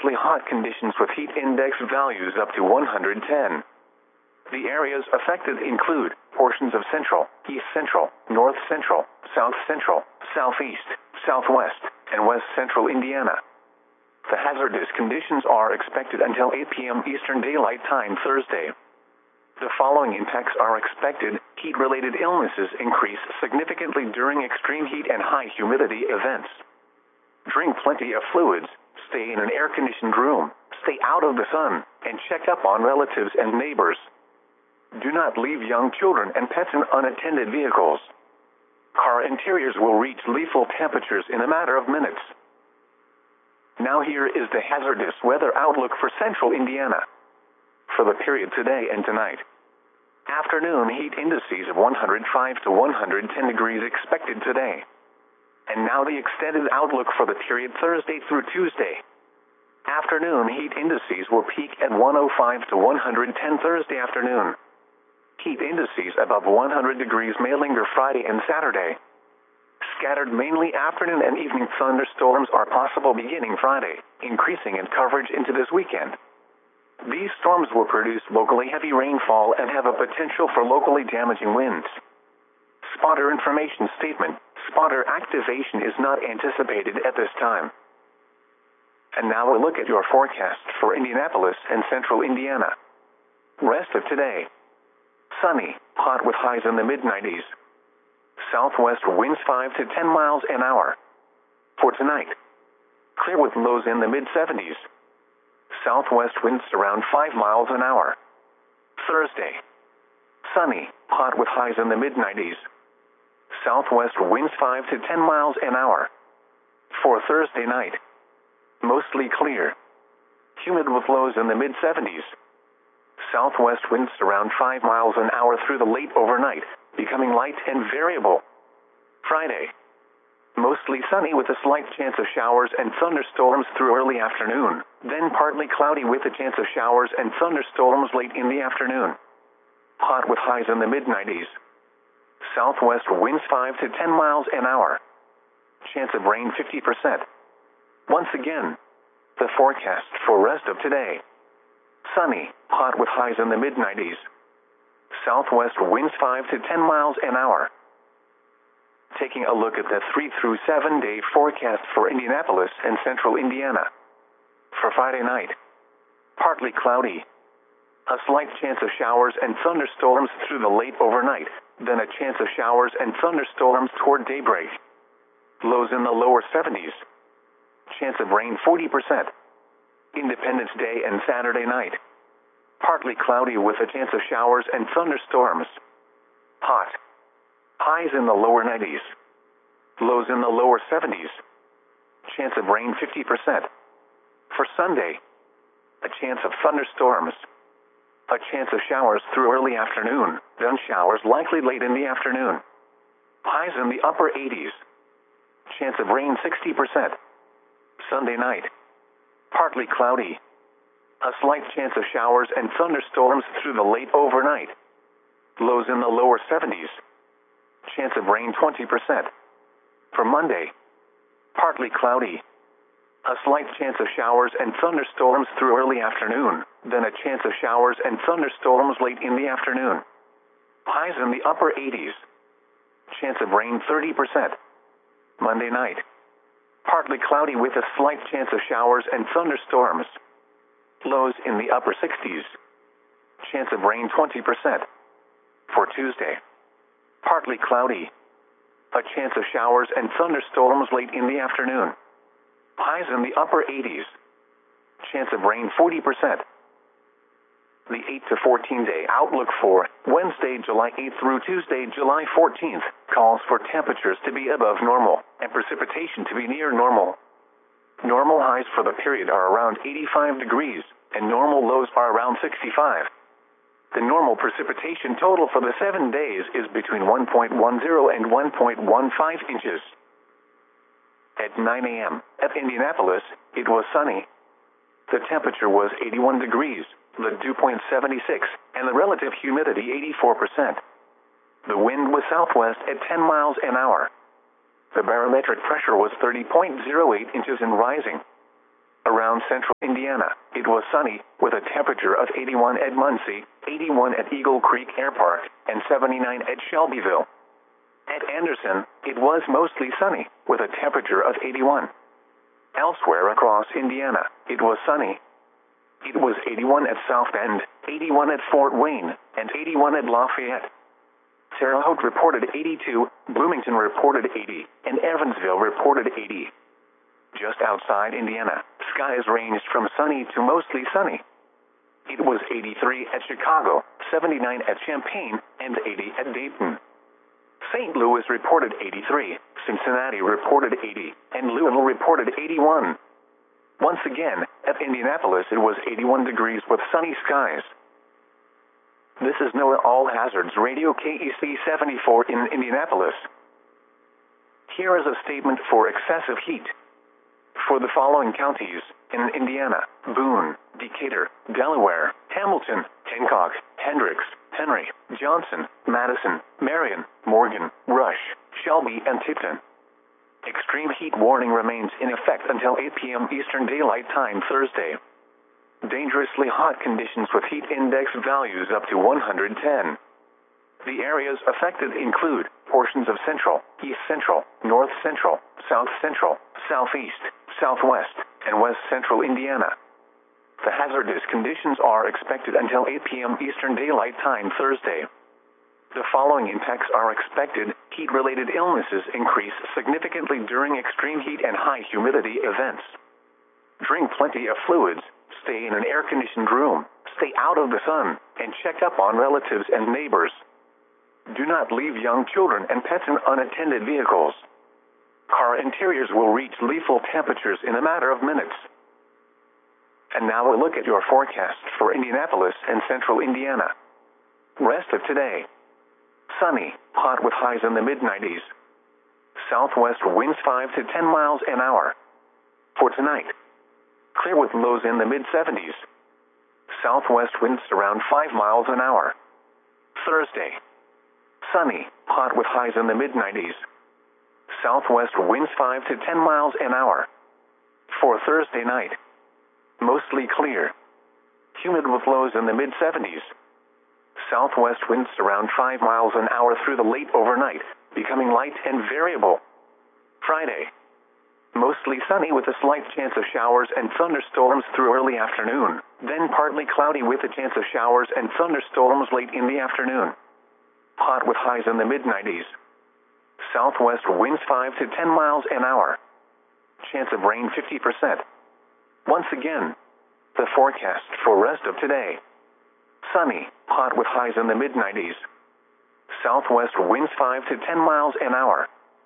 intensely hot conditions with heat index values up to 110. The areas affected include portions of central, east central, north central, south central, southeast, southwest, and west central Indiana. The hazardous conditions are expected until 8 p.m. Eastern Daylight Time Thursday. The following impacts are expected. Heat-related illnesses increase significantly during extreme heat and high humidity events. Drink plenty of fluids, stay in an air-conditioned room, stay out of the sun, and check up on relatives and neighbors. Do not leave young children and pets in unattended vehicles. Car interiors will reach lethal temperatures in a matter of minutes. Now here is the hazardous weather outlook for central Indiana. For the period today and tonight. Afternoon heat indices of 105 to 110 degrees expected today. And now the extended outlook for the period Thursday through Tuesday. Afternoon heat indices will peak at 105 to 110 Thursday afternoon. Heat indices above 100 degrees may linger Friday and Saturday. Scattered mainly afternoon and evening thunderstorms are possible beginning Friday, increasing in coverage into this weekend. These storms will produce locally heavy rainfall and have a potential for locally damaging winds. Spotter information statement: spotter activation is not anticipated at this time. And now we'll look at your forecast for Indianapolis and central Indiana. Rest of today. Sunny, hot with highs in the mid-90s. Southwest winds 5 to 10 miles an hour. For tonight, clear with lows in the mid-70s. Southwest winds around 5 miles an hour. Thursday, sunny, hot with highs in the mid-90s. Southwest winds 5 to 10 miles an hour. For Thursday night, mostly clear. Humid with lows in the mid-70s. Southwest winds around 5 miles an hour through the late overnight, becoming light and variable. Friday, mostly sunny with a slight chance of showers and thunderstorms through early afternoon, then partly cloudy with a chance of showers and thunderstorms late in the afternoon. Hot with highs in the mid-90s. Southwest winds 5 to 10 miles an hour. Chance of rain 50%. Once again, the forecast for rest of today. Sunny, hot with highs in the mid-90s. Southwest winds 5 to 10 miles an hour. Taking a look at the 3 through 7 day forecast for Indianapolis and central Indiana. For Friday night, partly cloudy. A slight chance of showers and thunderstorms through the late overnight, then a chance of showers and thunderstorms toward daybreak. Lows in the lower 70s. Chance of rain 40%. Independence Day and Saturday night. Partly cloudy with a chance of showers and thunderstorms. Hot. Highs in the lower 90s. Lows in the lower 70s. Chance of rain 50%. For Sunday, a chance of thunderstorms. A chance of showers through early afternoon, then showers likely late in the afternoon. Highs in the upper 80s. Chance of rain 60%. Sunday night, partly cloudy. A slight chance of showers and thunderstorms through the late overnight. Lows in the lower 70s. Chance of rain 20%. For Monday, partly cloudy. A slight chance of showers and thunderstorms through early afternoon, then a chance of showers and thunderstorms late in the afternoon. Highs in the upper 80s. Chance of rain 30%. Monday night, partly cloudy with a slight chance of showers and thunderstorms. Lows in the upper 60s. Chance of rain 20%. For Tuesday, partly cloudy. A chance of showers and thunderstorms late in the afternoon. Highs in the upper 80s. Chance of rain 40%. The 8 to 14 day outlook for Wednesday, July 8th through Tuesday, July 14th calls for temperatures to be above normal and precipitation to be near normal. Normal highs for the period are around 85 degrees and normal lows are around 65. The normal precipitation total for the 7 days is between 1.10 and 1.15 inches. At 9 a.m. at Indianapolis, it was sunny. The temperature was 81 degrees, the dew point 76, and the relative humidity 84%. The wind was southwest at 10 miles an hour. The barometric pressure was 30.08 inches and rising. Around central Indiana, it was sunny, with a temperature of 81 at Muncie, 81 at Eagle Creek Air Park, and 79 at Shelbyville. At Anderson, it was mostly sunny, with a temperature of 81. Elsewhere across Indiana, it was sunny. It was 81 at South Bend, 81 at Fort Wayne, and 81 at Lafayette. Terre Haute reported 82, Bloomington reported 80, and Evansville reported 80. Just outside Indiana, skies ranged from sunny to mostly sunny. It was 83 at Chicago, 79 at Champaign, and 80 at Dayton. St. Louis reported 83, Cincinnati reported 80, and Louisville reported 81. Once again, at Indianapolis it was 81 degrees with sunny skies. This is NOAA All Hazards Radio KEC 74 in Indianapolis. Here is a statement for excessive heat. For the following counties in Indiana: Boone, Decatur, Delaware, Hamilton, Hancock, Hendricks, Henry, Johnson, Madison, Marion, Morgan, Rush, Shelby, and Tipton. Extreme heat warning remains in effect until 8 p.m. Eastern Daylight Time Thursday. Dangerously hot conditions with heat index values up to 110. The areas affected include portions of central, east central, north central, south central, southeast, southwest, and west central Indiana. The hazardous conditions are expected until 8 p.m. Eastern Daylight Time Thursday. The following impacts are expected. Heat-related illnesses increase significantly during extreme heat and high humidity events. Drink plenty of fluids, stay in an air-conditioned room, stay out of the sun, and check up on relatives and neighbors. Do not leave young children and pets in unattended vehicles. Car interiors will reach lethal temperatures in a matter of minutes. And now a look at your forecast for Indianapolis and central Indiana. Rest of today. Sunny, hot with highs in the mid-90s. Southwest winds 5 to 10 miles an hour. For tonight, clear with lows in the mid-70s. Southwest winds around 5 miles an hour. Thursday, sunny, hot with highs in the mid-90s. Southwest winds 5 to 10 miles an hour. For Thursday night, mostly clear. Humid with lows in the mid-70s. Southwest winds around 5 miles an hour through the late overnight, becoming light and variable. Friday, mostly sunny with a slight chance of showers and thunderstorms through early afternoon, then partly cloudy with a chance of showers and thunderstorms late in the afternoon. Hot with highs in the mid-90s. Southwest winds 5 to 10 miles an hour. Chance of rain 50%. Once again, the forecast for rest of today. Sunny, hot with highs in the mid-90s. Southwest winds 5 to 10 miles an hour.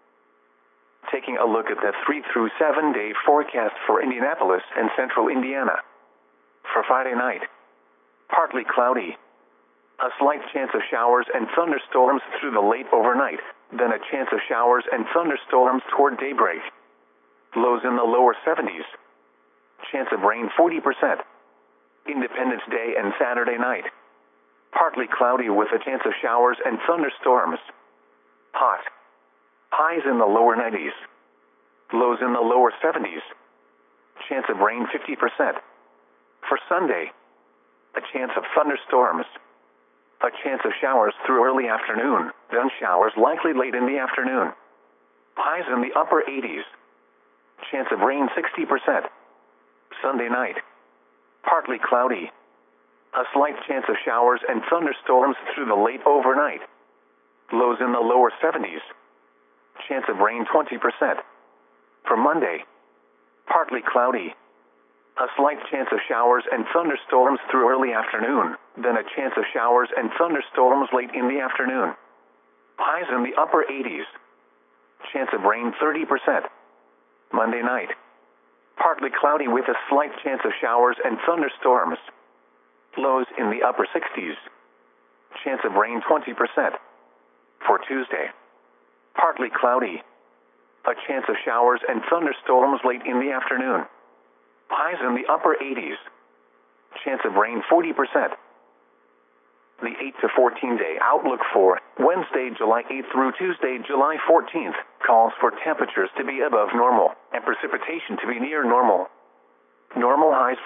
Taking a look at the 3 through 7 day forecast for Indianapolis and central Indiana. For Friday night, partly cloudy. A slight chance of showers and thunderstorms through the late overnight, then a chance of showers and thunderstorms toward daybreak. Lows in the lower 70s. Chance of rain 40%. Independence Day and Saturday night. Partly cloudy with a chance of showers and thunderstorms. Hot. Highs in the lower 90s. Lows in the lower 70s. Chance of rain 50%. For Sunday, a chance of thunderstorms. A chance of showers through early afternoon, then showers likely late in the afternoon. Highs in the upper 80s. Chance of rain 60%. Sunday night, partly cloudy. A slight chance of showers and thunderstorms through the late overnight. Lows in the lower 70s. Chance of rain 20%. For Monday, partly cloudy. A slight chance of showers and thunderstorms through early afternoon, then a chance of showers and thunderstorms late in the afternoon. Highs in the upper 80s. Chance of rain 30%. Monday night, partly cloudy with a slight chance of showers and thunderstorms. Lows in the upper 60s. Chance of rain 20%. For Tuesday, partly cloudy. A chance of showers and thunderstorms late in the afternoon. Highs in the upper 80s. Chance of rain 40%. The 8 to 14 day outlook for Wednesday, July 8th through Tuesday, July 14th calls for temperatures to be above normal and precipitation to be near normal. Normal highs